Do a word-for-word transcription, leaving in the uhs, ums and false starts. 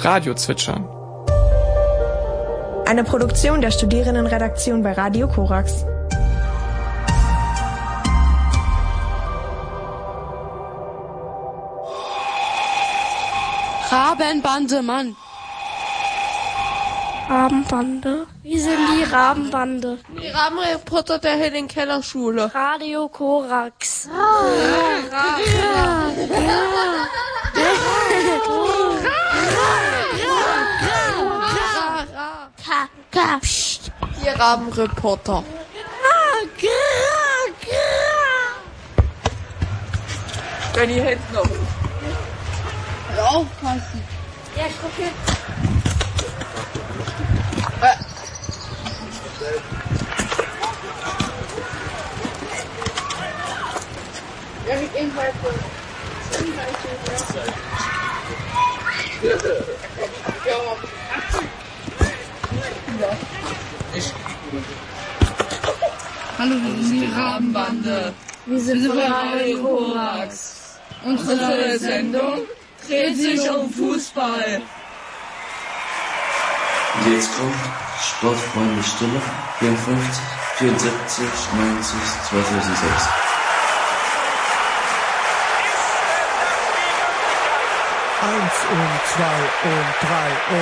Radiozwitschern. Eine Produktion der Studierendenredaktion bei Radio Korax. Rabenbande, Mann. Rabenbande? Wie sind die Rabenbande? Die Rabenreporter der Helen Keller Schule. Radio Korax. Die Rabenreporter. Benny hält noch. Hör auf, Kassi. Ja, ich guck jetzt. Ja, ich ebenfalls so. Hallo, wir sind die Rabenbande. Wir sind bei Radio Korax. Unsere Sendung dreht sich um Fußball. Und jetzt kommt Sportfreunde Stille, vierundfünfzig, vierundsiebzig, neunzig, zweitausendsechs. Eins und zwei und drei und